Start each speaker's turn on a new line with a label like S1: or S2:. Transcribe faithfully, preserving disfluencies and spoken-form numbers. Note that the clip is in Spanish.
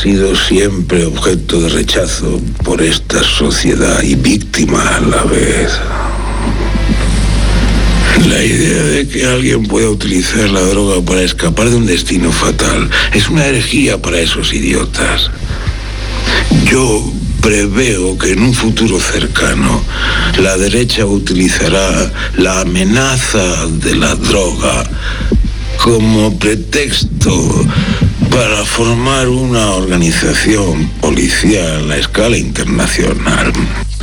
S1: sido siempre objeto de rechazo por esta sociedad y víctima a la vez. La idea de que alguien pueda utilizar la droga para escapar de un destino fatal es una herejía para esos idiotas. Yo preveo que en un futuro cercano la derecha utilizará la amenaza de la droga como pretexto para formar una organización policial a escala internacional.